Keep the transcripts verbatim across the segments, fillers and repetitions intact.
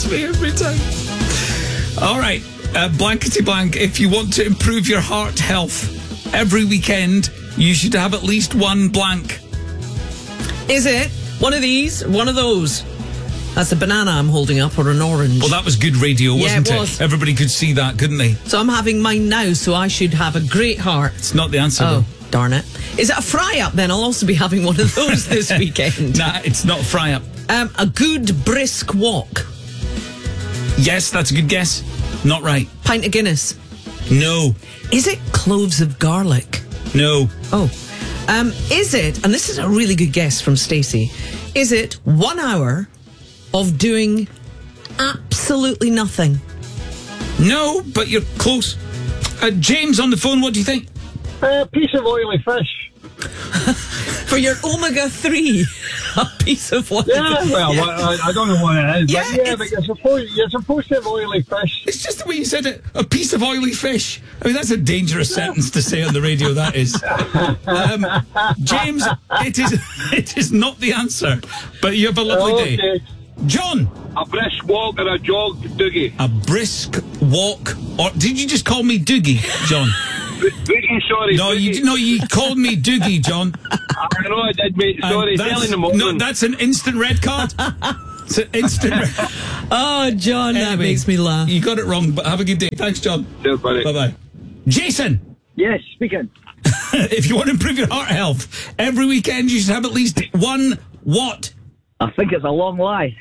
gets me every time. All right, uh, blankety blank. If you want to improve your heart health every weekend, you should have at least one blank. Is it one of these? One of those? That's a banana I'm holding up, or an orange. Well, that was good radio, wasn't yeah, it? Was. it? Everybody could see that, couldn't they? So I'm having mine now, so I should have a great heart. It's not the answer, Oh, though. darn it. Is it a fry-up, then? I'll also be having one of those this weekend. Nah, it's not fry-up. Um, a good brisk walk. Yes, that's a good guess. Not right. Pint of Guinness. No. Is it cloves of garlic? No. Oh. Um, is it, and this is a really good guess from Stacey, is it one hour of doing absolutely nothing? No, but you're close. Uh, James on the phone, what do you think? A uh, piece of oily fish. For your omega three, a piece of what? Yeah, well, yeah. I, I don't know what it is, Yeah, but yeah, but you're supposed, you're supposed to have oily fish. It's just the way you said it. A piece of oily fish. I mean, that's a dangerous sentence to say on the radio, that is. Um, James, it is it is not the answer, but you have a lovely Okay. day. John. A brisk walk or a jog, Doogie. A brisk walk, or did you just call me Doogie, John? Doogie, sorry. No, you no, you called me Doogie, John. I know I did, mate. Sorry, And it's that's- early in the morning. No, that's an instant red card. It's an instant red. Oh, John, that Anyway, makes me laugh. You got it wrong, but have a good day. Thanks, John. Cheers, buddy. Bye-bye. Jason. Yes, speaking. If you want to improve your heart health, every weekend you should have at least one what? I think it's a long lie.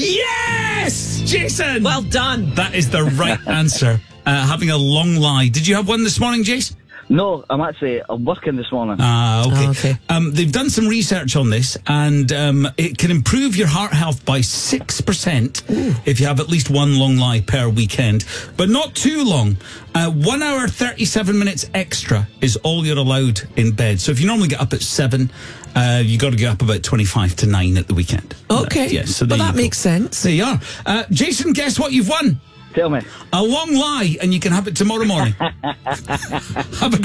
Yes! Jason! Well done. That is the right answer. Uh, having a long lie. Did you have one this morning, Jace? No, I'm actually, I'm working this morning. Ah, okay. Oh, okay. Um, they've done some research on this, and um, it can improve your heart health by six percent if you have at least one long lie per weekend, but not too long. Uh, one hour, thirty-seven minutes extra is all you're allowed in bed. So if you normally get up at seven, uh, you got to get up about twenty-five to nine at the weekend. Okay. Uh, yeah, so well, there that you go. makes sense. There you are. Uh, Jason, guess what you've won? Tell me. A long lie, and you can have it tomorrow morning. Have a